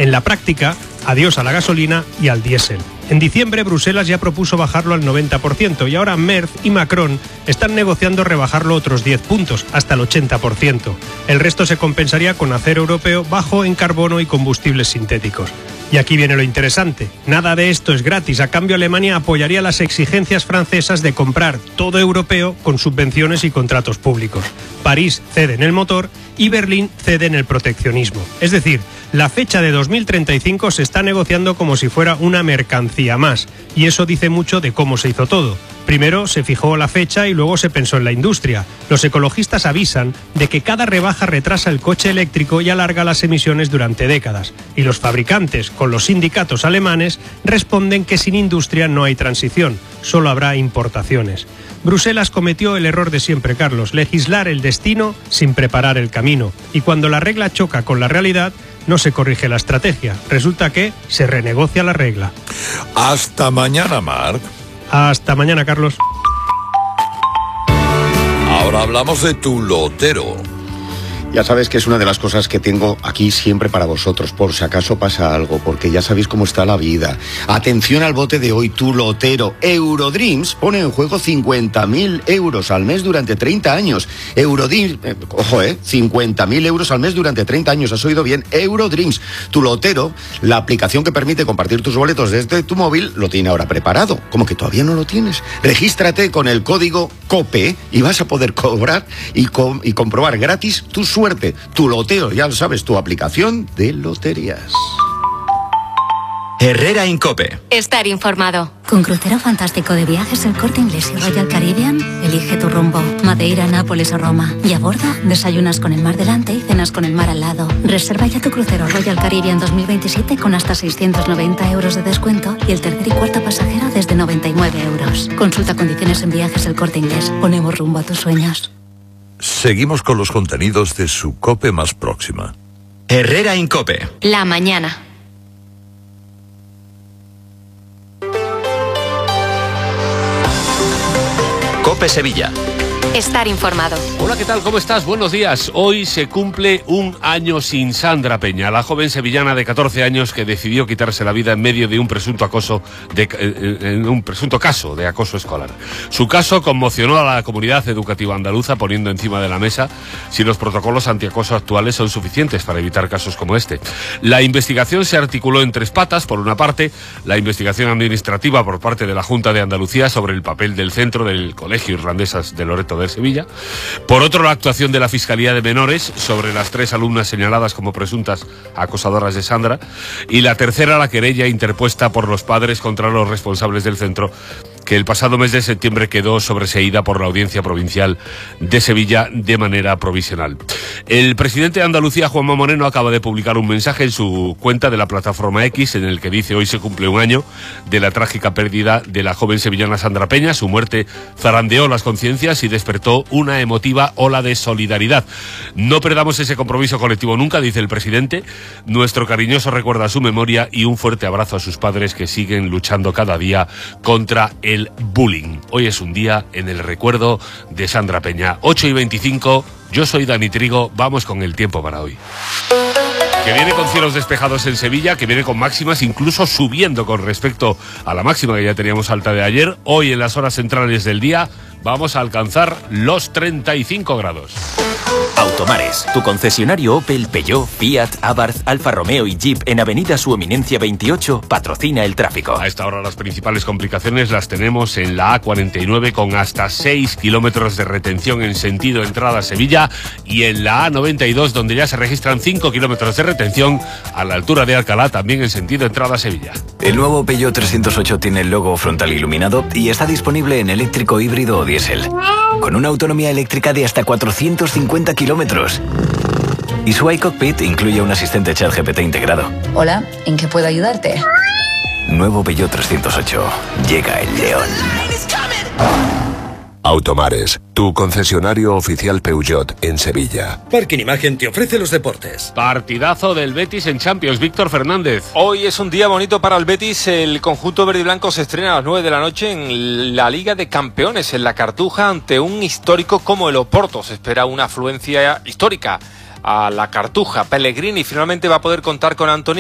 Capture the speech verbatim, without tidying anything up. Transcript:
En la práctica, adiós a la gasolina y al diésel. En diciembre, Bruselas ya propuso bajarlo al noventa por ciento y ahora Merz y Macron están negociando rebajarlo otros diez puntos, hasta el ochenta por ciento. El resto se compensaría con acero europeo bajo en carbono y combustibles sintéticos. Y aquí viene lo interesante. Nada de esto es gratis. A cambio, Alemania apoyaría las exigencias francesas de comprar todo europeo con subvenciones y contratos públicos. París cede en el motor y Berlín cede en el proteccionismo. Es decir, la fecha de dos mil treinta y cinco se está negociando como si fuera una mercancía más. Y eso dice mucho de cómo se hizo todo. Primero se fijó la fecha y luego se pensó en la industria. Los ecologistas avisan de que cada rebaja retrasa el coche eléctrico y alarga las emisiones durante décadas. Y los fabricantes, con los sindicatos alemanes, responden que sin industria no hay transición, solo habrá importaciones. Bruselas cometió el error de siempre, Carlos, legislar el destino sin preparar el camino. Y cuando la regla choca con la realidad, no se corrige la estrategia. Resulta que se renegocia la regla. Hasta mañana, Marc. Hasta mañana, Carlos. Ahora hablamos de tu lotero. Ya sabes que es una de las cosas que tengo aquí siempre para vosotros, por si acaso pasa algo, porque ya sabéis cómo está la vida. Atención al bote de hoy, tu lotero. Eurodreams pone en juego cincuenta mil euros al mes durante treinta años. Eurodreams, eh, ojo, eh, cincuenta mil euros al mes durante treinta años, has oído bien, Eurodreams. Tu lotero, la aplicación que permite compartir tus boletos desde tu móvil, lo tiene ahora preparado. ¿Cómo que todavía no lo tienes? Regístrate con el código COPE y vas a poder cobrar y, com- y comprobar gratis tu suerte. Suerte, tu loteo, ya lo sabes, tu aplicación de loterías. Herrera Incope. Estar informado. Con crucero fantástico de viajes El Corte Inglés y Royal Caribbean, elige tu rumbo. Madeira, Nápoles o Roma. Y a bordo, desayunas con el mar delante y cenas con el mar al lado. Reserva ya tu crucero Royal Caribbean dos mil veintisiete con hasta seiscientos noventa euros de descuento y el tercer y cuarto pasajero desde noventa y nueve euros. Consulta condiciones en viajes El Corte Inglés. Ponemos rumbo a tus sueños. Seguimos con los contenidos de su COPE más próxima. Herrera Incope. La mañana. COPE Sevilla. Estar informado. Hola, ¿qué tal? ¿Cómo estás? Buenos días. Hoy se cumple un año sin Sandra Peña, la joven sevillana de catorce años que decidió quitarse la vida en medio de un presunto acoso, de, eh, en un presunto caso de acoso escolar. Su caso conmocionó a la comunidad educativa andaluza, poniendo encima de la mesa si los protocolos antiacoso actuales son suficientes para evitar casos como este. La investigación se articuló en tres patas. Por una parte, la investigación administrativa por parte de la Junta de Andalucía sobre el papel del centro del Colegio Irlandesas de Loreto de Sevilla. Por otro, la actuación de la Fiscalía de Menores sobre las tres alumnas señaladas como presuntas acosadoras de Sandra. Y la tercera, la querella interpuesta por los padres contra los responsables del centro, que el pasado mes de septiembre quedó sobreseída por la Audiencia Provincial de Sevilla de manera provisional. El presidente de Andalucía, Juanma Moreno, acaba de publicar un mensaje en su cuenta de la plataforma X en el que dice: hoy se cumple un año de la trágica pérdida de la joven sevillana Sandra Peña. Su muerte zarandeó las conciencias y despertó una emotiva ola de solidaridad. No perdamos ese compromiso colectivo nunca, dice el presidente. Nuestro cariñoso recuerdo a su memoria y un fuerte abrazo a sus padres que siguen luchando cada día contra el el bullying. Hoy es un día en el recuerdo de Sandra Peña. ocho y veinticinco, yo soy Dani Trigo, vamos con el tiempo para hoy. Que viene con cielos despejados en Sevilla, que viene con máximas incluso subiendo con respecto a la máxima que ya teníamos alta de ayer. Hoy en las horas centrales del día vamos a alcanzar los treinta y cinco grados. Automares, tu concesionario Opel, Peugeot, Fiat, Abarth, Alfa Romeo y Jeep en Avenida Su Eminencia veintiocho, patrocina el tráfico. A esta hora las principales complicaciones las tenemos en la A cuarenta y nueve con hasta seis kilómetros de retención en sentido entrada a Sevilla y en la A noventa y dos donde ya se registran cinco kilómetros de retención a la altura de Alcalá también en sentido entrada a Sevilla. El nuevo Peugeot trescientos ocho tiene el logo frontal iluminado y está disponible en eléctrico, híbrido o diésel, con una autonomía eléctrica de hasta cuatrocientos cincuenta kilómetros. Y su iCockpit incluye un asistente ChatGPT integrado. Hola, ¿en qué puedo ayudarte? Nuevo Peugeot trescientos ocho. Llega el león. Automares, tu concesionario oficial Peugeot en Sevilla. Parking Imagen te ofrece los deportes. Partidazo del Betis en Champions, Víctor Fernández. Hoy es un día bonito para el Betis. El conjunto verde y blanco se estrena a las nueve de la noche en la Liga de Campeones en la Cartuja ante un histórico como el Oporto. Se espera una afluencia histórica a la Cartuja. Pellegrini finalmente va a poder contar con Antony